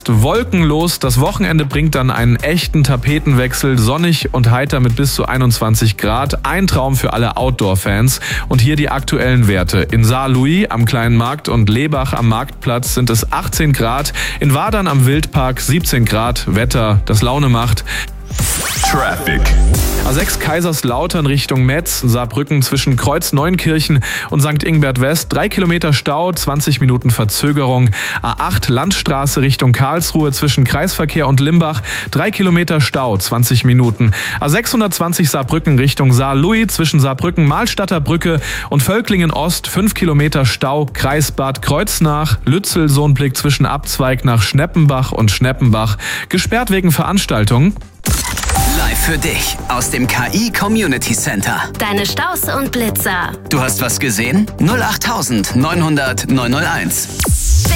Wolkenlos. Das Wochenende bringt dann einen echten Tapetenwechsel, sonnig und heiter mit bis zu 21 Grad. Ein Traum für alle Outdoor-Fans. Und hier die aktuellen Werte. In Saarlouis am Kleinen Markt und Lebach am Marktplatz sind es 18 Grad. In Wadern am Wildpark 17 Grad. Wetter, das Laune macht. Traffic. A6 Kaiserslautern Richtung Metz, Saarbrücken zwischen Kreuz-Neunkirchen und St. Ingbert West, 3 Kilometer Stau, 20 Minuten Verzögerung. A8 Landstraße Richtung Karlsruhe zwischen Kreisverkehr und Limbach, 3 Kilometer Stau, 20 Minuten. A620 Saarbrücken Richtung Saarlouis zwischen Saarbrücken-Mahlstadter Brücke und Völklingen Ost, 5 Kilometer Stau, Kreis Bad Kreuznach, Lützel-Sohnblick zwischen Abzweig nach Schneppenbach und Schneppenbach, gesperrt wegen Veranstaltungen. Live für dich aus dem KI Community Center. Deine Staus und Blitzer. Du hast was gesehen? 08900 901.